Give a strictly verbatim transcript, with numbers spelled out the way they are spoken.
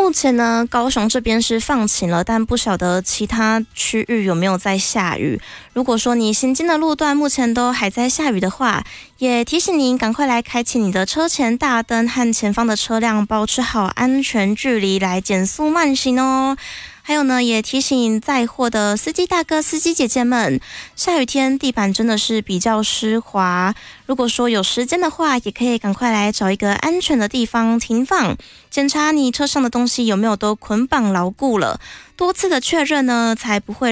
目前呢，高雄这边是放晴了，但不晓得其他区域有没有在下雨。如果说你行经的路段目前都还在下雨的话，也提醒您赶快来开启你的车前大灯，和前方的车辆保持好安全距离，来减速慢行哦。还有呢，也提醒载货的司机大哥、司机姐姐们，下雨天地板真的是比较湿滑。如果说有时间的话，也可以赶快来找一个安全的地方停放，检查你车上的东西有没有都捆绑牢固了，多次的确认呢，才不会